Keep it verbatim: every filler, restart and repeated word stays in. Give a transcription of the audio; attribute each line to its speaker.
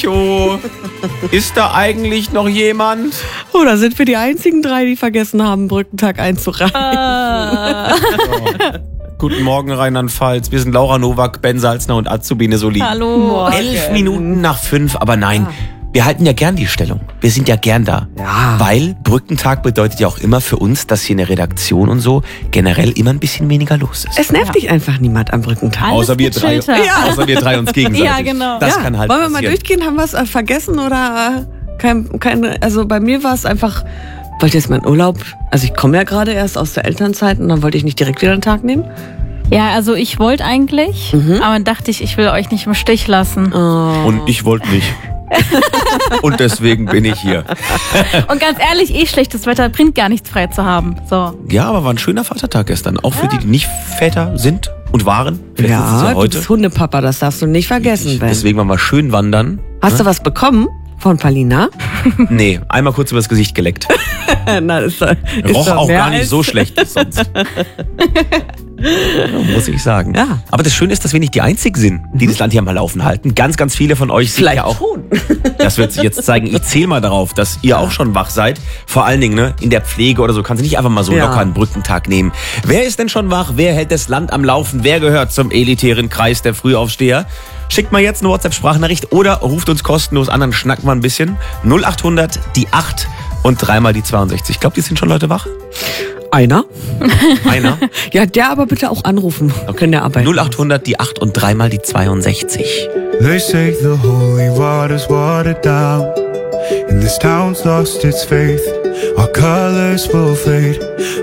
Speaker 1: Oh, ist da eigentlich noch jemand?
Speaker 2: Oh, da sind wir die einzigen drei, die vergessen haben, Brückentag einzureichen.
Speaker 3: Ah.
Speaker 1: Oh. Guten Morgen, Rheinland-Pfalz. Wir sind Laura Nowak, Ben Salzner und Azubine Soli.
Speaker 3: Hallo.
Speaker 1: Elf Minuten nach fünf, aber nein. Wir halten ja gern die Stellung. Wir sind ja gern da.
Speaker 2: Ja.
Speaker 1: Weil Brückentag bedeutet ja auch immer für uns, dass hier in der Redaktion und so generell immer ein bisschen weniger los ist.
Speaker 2: Es nervt dich einfach niemand am Brückentag.
Speaker 3: Alles
Speaker 1: Außer wir drei.
Speaker 3: gechillter.
Speaker 1: Ja. Außer wir drei uns gegenseitig.
Speaker 3: Ja, genau.
Speaker 1: Das
Speaker 2: ja.
Speaker 1: kann halt
Speaker 2: Wollen wir mal
Speaker 1: passieren.
Speaker 2: durchgehen? Haben wir es äh, vergessen oder äh, kein, kein, also bei mir war es einfach, wollte jetzt meinen Urlaub, also ich komme ja gerade erst aus der Elternzeit und dann wollte ich nicht direkt wieder einen Tag nehmen.
Speaker 3: Ja, also ich wollte eigentlich,
Speaker 2: Mhm.
Speaker 3: aber dann dachte ich, ich will euch nicht im Stich lassen.
Speaker 2: Oh.
Speaker 1: Und ich wollte nicht. Und deswegen bin ich hier.
Speaker 3: Und ganz ehrlich, eh schlechtes Wetter bringt gar nichts frei zu haben. So.
Speaker 1: Ja, aber war ein schöner Vatertag gestern. Auch für die, die nicht Väter sind und waren. Vielleicht ist es
Speaker 2: Ja,
Speaker 1: ja
Speaker 2: du
Speaker 1: heute.
Speaker 2: bist Hundepapa, das darfst du nicht vergessen, Ben.
Speaker 1: Deswegen waren wir schön wandern.
Speaker 2: Hast du was bekommen von Palina?
Speaker 1: Nee, einmal kurz übers Gesicht geleckt.
Speaker 2: Na, ist, doch- ist
Speaker 1: Roch
Speaker 2: doch
Speaker 1: auch
Speaker 2: mehr
Speaker 1: gar nicht
Speaker 2: als-
Speaker 1: so schlecht wie sonst. Ja, muss ich sagen.
Speaker 2: Ja.
Speaker 1: Aber das Schöne ist, dass wir nicht die Einzigen sind, die das Land hier mal laufen halten. Ganz, ganz viele von euch sind
Speaker 2: Vielleicht
Speaker 1: ja auch.
Speaker 2: schon.
Speaker 1: Das wird sich jetzt zeigen. Ich zähle mal darauf, dass ihr auch schon wach seid. Vor allen Dingen ne, in der Pflege oder so kannst du nicht einfach mal so
Speaker 2: Ja.
Speaker 1: locker einen Brückentag nehmen. Wer ist denn schon wach? Wer hält das Land am Laufen? Wer gehört zum elitären Kreis der Frühaufsteher? Schickt mal jetzt eine WhatsApp-Sprachnachricht oder ruft uns kostenlos an, dann schnacken wir ein bisschen. null acht hundert, die acht und dreimal die zweiundsechzig. Ich glaube, die sind schon Leute wach.
Speaker 2: Einer?
Speaker 1: Einer.
Speaker 2: Ja, der aber bitte auch anrufen. Können der arbeiten.
Speaker 1: null acht hundert, die acht und dreimal die zweiundsechzig.
Speaker 4: They say the holy water's watered down, and this town's lost its faith. Our colors will fade.